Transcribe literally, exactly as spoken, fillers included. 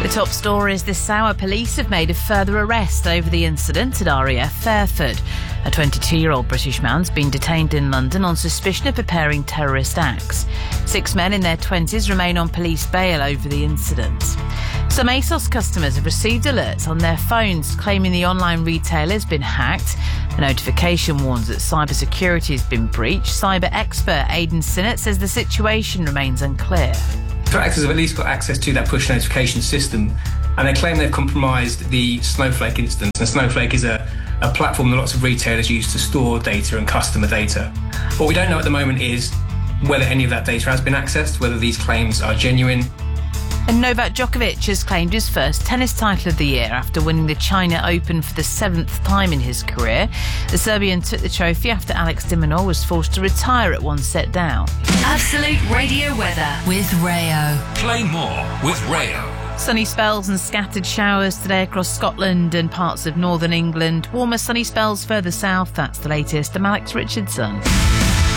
The top stories this hour. Police have made a further arrest over the incident at R A F Fairford. A twenty-two-year-old British man's been detained in London on suspicion of preparing terrorist acts. Six men in their twenties remain on police bail over the incident. Some ASOS customers have received alerts on their phones claiming the online retailer has been hacked. The notification warns that cybersecurity has been breached. Cyber expert Aidan Sinnott says the situation remains unclear. Threat actors have at least got access to that push notification system, and they claim they've compromised the Snowflake instance. And Snowflake is a, a platform that lots of retailers use to store data and customer data. What we don't know at the moment is whether any of that data has been accessed, whether these claims are genuine. And Novak Djokovic has claimed his first tennis title of the year after winning the China Open for the seventh time in his career. The Serbian took the trophy after Alex de Minaur was forced to retire at one set down. Absolute Radio weather with Rayo. Play more with Rayo. Sunny spells and scattered showers today across Scotland and parts of northern England. Warmer sunny spells further south. That's the latest. I'm Alex Richardson.